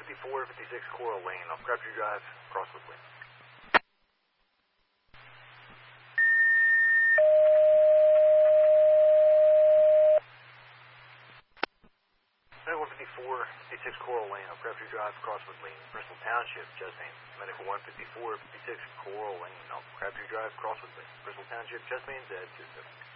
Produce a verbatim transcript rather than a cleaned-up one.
fifty-four fifty-six Coral Lane off Crabtree Drive, Crosswood Lane. one fifty-four fifty-six Coral Lane off Crabtree Drive, Crosswood Lane, Bristol Township, chest pains. Medical one fifty-four fifty-six Coral Lane off Crabtree Drive, Crosswood Lane, Bristol Township, chest pains at two seven.